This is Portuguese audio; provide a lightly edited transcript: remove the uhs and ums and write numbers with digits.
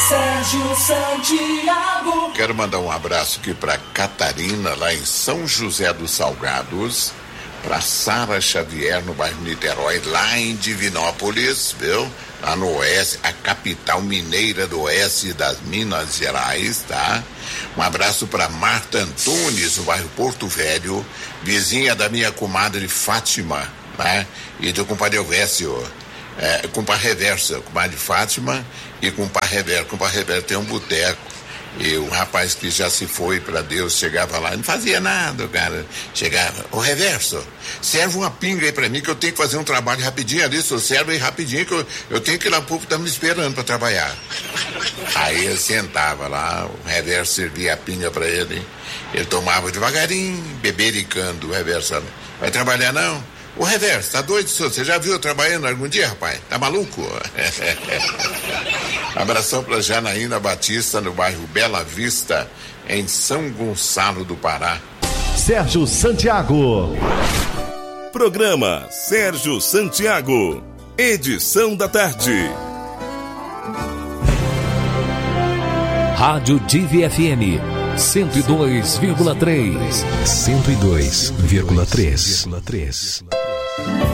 Sérgio Santiago. Quero mandar um abraço aqui para Catarina, lá em São José dos Salgados, para Sara Xavier, no bairro Niterói, lá em Divinópolis, viu? Lá no oeste, a capital mineira do oeste das Minas Gerais, tá? Um abraço para Marta Antunes, no bairro Porto Velho, vizinha da minha comadre Fátima, né? E do compadre Elvésio, compadre Reverso, comadre Fátima e compadre Reverso. Compadre Reverso tem um boteco. E um rapaz que já se foi para Deus chegava lá e não fazia nada, cara. Chegava, ô Reverso, serve uma pinga aí pra mim que eu tenho que fazer um trabalho rapidinho ali, só serve aí rapidinho que eu tenho que ir lá pro povo tá me esperando pra trabalhar. Aí ele sentava lá, o Reverso servia a pinga pra ele, ele tomava devagarinho, bebericando. O Reverso, vai trabalhar não? Ô Reverso, tá doido, senhor? Você já viu eu trabalhando algum dia, rapaz? Tá maluco? Abração pra Janaína Batista, no bairro Bela Vista, em São Gonçalo do Pará. Sérgio Santiago. Programa Sérgio Santiago. Edição da tarde. Rádio Divi FM 102,3. 102,3.